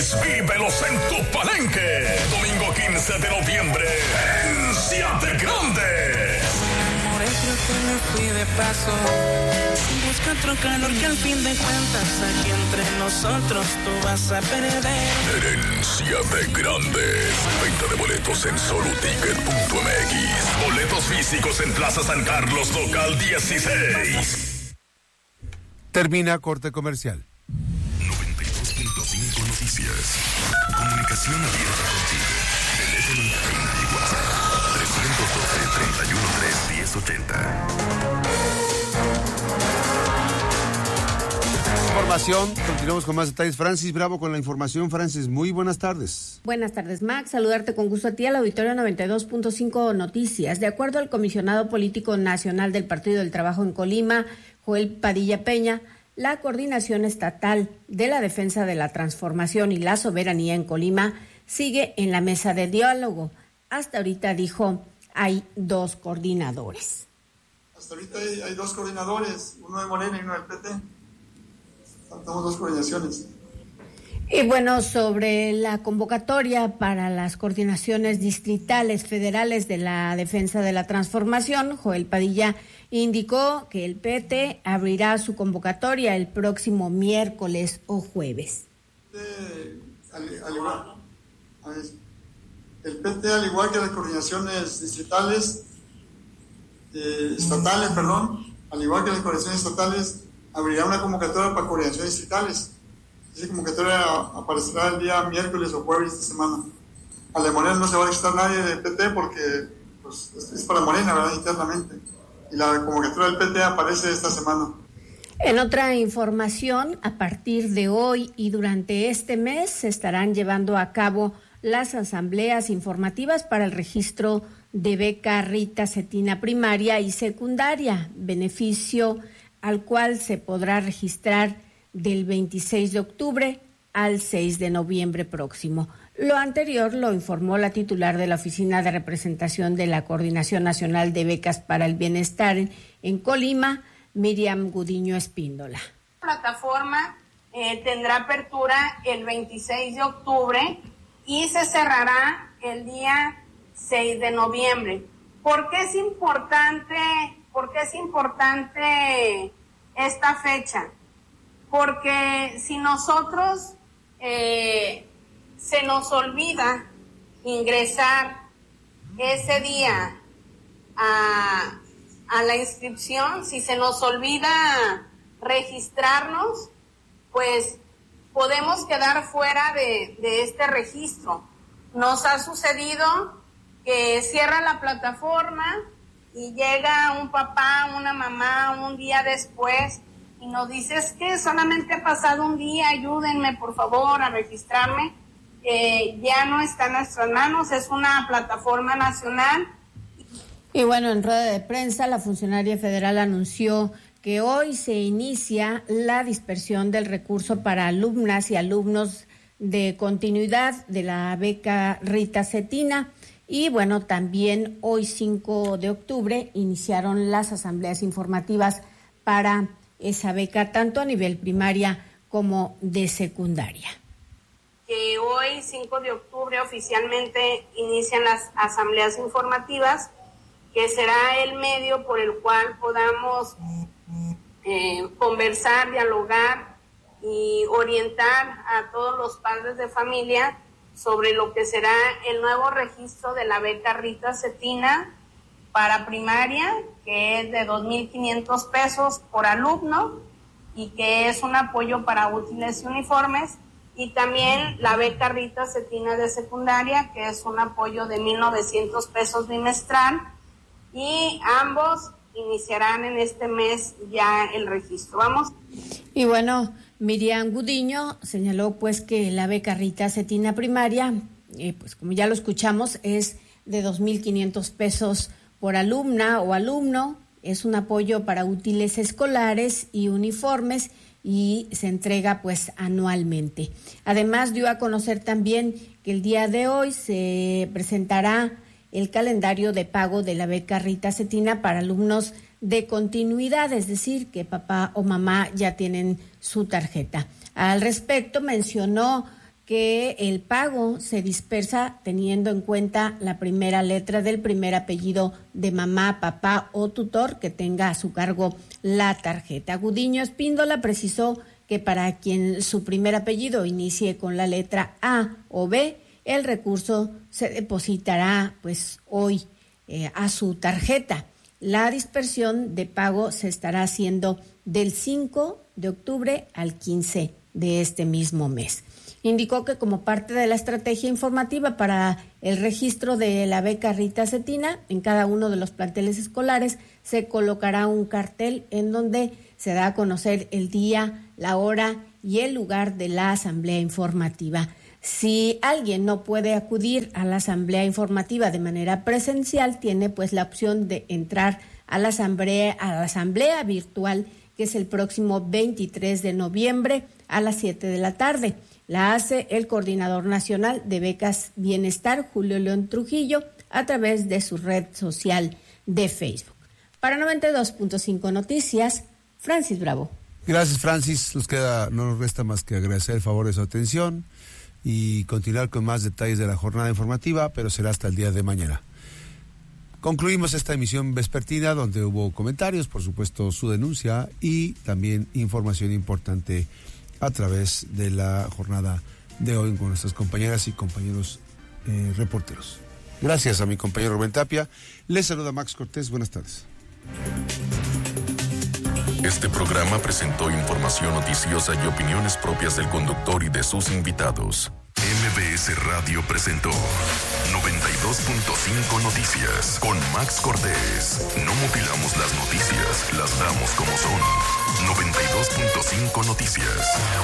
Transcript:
Vívelos en tu palenque. Domingo 15 de noviembre en Siete Grandes. Creo que me fui de paso. Busca otro calor que al fin de cuentas aquí entre nosotros tú vas a perder. Herencia de Grandes. Venta de boletos en soluticket.mx. Boletos físicos en Plaza San Carlos, local 16. Termina corte comercial. 92.5 Noticias. Comunicación abierta contigo. Teléfono en cabina y WhatsApp. 312-313-1080. Información, continuamos con más detalles. Francis Bravo con la información. Francis, muy buenas tardes. Buenas tardes, Max. Saludarte con gusto a ti al auditorio 92.5 Noticias. De acuerdo al comisionado político nacional del Partido del Trabajo en Colima, Joel Padilla Peña, la coordinación estatal de la defensa de la transformación y la soberanía en Colima sigue en la mesa de diálogo. Hasta ahorita, dijo, hay 2 coordinadores. Hasta ahorita hay 2 coordinadores, uno de Morena y uno del PT. Faltamos 2 coordinaciones. Y bueno, sobre la convocatoria para las coordinaciones distritales federales de la defensa de la transformación, Joel Padilla indicó que el PT abrirá su convocatoria el próximo miércoles o jueves. El PT, al igual que las coordinaciones distritales, estatales, al igual que las coordinaciones estatales, abrirá una convocatoria para coordinaciones distritales. Esa convocatoria aparecerá el día miércoles o jueves de esta semana. A la Morena no se va a registrar nadie del PT porque pues, es para Morena, ¿verdad? Internamente. Y la convocatoria del PT aparece esta semana. En otra información, a partir de hoy y durante este mes se estarán llevando a cabo las asambleas informativas para el registro de beca Rita Cetina primaria y secundaria, beneficio al cual se podrá registrar del 26 de octubre al 6 de noviembre próximo. Lo anterior lo informó la titular de la Oficina de Representación de la Coordinación Nacional de Becas para el Bienestar en Colima, Miriam Gudiño Espíndola. La plataforma tendrá apertura el 26 de octubre y se cerrará el día 6 de noviembre. ¿Por qué es importante esta fecha? Porque si nosotros se nos olvida ingresar ese día a la inscripción, si se nos olvida registrarnos, pues podemos quedar fuera de este registro. Nos ha sucedido que cierra la plataforma y llega un papá, una mamá un día después y nos dice, es que solamente ha pasado un día, ayúdenme por favor a registrarme. Ya no está en nuestras manos, es una plataforma nacional. Y bueno, en rueda de prensa, la funcionaria federal anunció que hoy se inicia la dispersión del recurso para alumnas y alumnos de continuidad de la beca Rita Cetina. Y bueno, también hoy 5 de octubre iniciaron las asambleas informativas para esa beca, tanto a nivel primaria como de secundaria. Que hoy 5 de octubre oficialmente inician las asambleas informativas, que será el medio por el cual podamos conversar, dialogar y orientar a todos los padres de familia sobre lo que será el nuevo registro de la beca Rita Cetina para primaria, que es de 2,500 pesos por alumno y que es un apoyo para útiles y uniformes, y también la beca Rita Cetina de secundaria, que es un apoyo de 1,900 pesos bimestral, y ambos iniciarán en este mes ya el registro. Vamos. Y bueno, Miriam Gudiño señaló pues que la beca Rita Cetina primaria, pues como ya lo escuchamos, es de 2,500 pesos por alumna o alumno, es un apoyo para útiles escolares y uniformes y se entrega pues anualmente. Además dio a conocer también que el día de hoy se presentará el calendario de pago de la beca Rita Cetina para alumnos de continuidad, es decir, que papá o mamá ya tienen su tarjeta. Al respecto mencionó que el pago se dispersa teniendo en cuenta la primera letra del primer apellido de mamá, papá o tutor que tenga a su cargo la tarjeta. Gudiño Espíndola precisó que para quien su primer apellido inicie con la letra A o B, el recurso se depositará pues hoy a su tarjeta. La dispersión de pago se estará haciendo del 5 de octubre al 15 de este mismo mes. Indicó que como parte de la estrategia informativa para el registro de la beca Rita Cetina, en cada uno de los planteles escolares se colocará un cartel en donde se da a conocer el día, la hora y el lugar de la asamblea informativa. Si alguien no puede acudir a la asamblea informativa de manera presencial, tiene pues la opción de entrar a la asamblea virtual, que es el próximo 23 de noviembre a las 7 de la tarde. La hace el coordinador nacional de becas Bienestar, Julio León Trujillo, a través de su red social de Facebook. Para 92.5 Noticias, Francis Bravo. Gracias, Francis. No nos resta más que agradecer el favor de su atención y continuar con más detalles de la jornada informativa, pero será hasta el día de mañana. Concluimos esta emisión vespertina donde hubo comentarios, por supuesto su denuncia y también información importante a través de la jornada de hoy con nuestras compañeras y compañeros reporteros. Gracias a mi compañero Rubén Tapia. Les saluda Max Cortés. Buenas tardes. Este programa presentó información noticiosa y opiniones propias del conductor y de sus invitados. MBS Radio presentó 92.5 Noticias con Max Cortés. No mutilamos las noticias, las damos como son. 92.5 Noticias.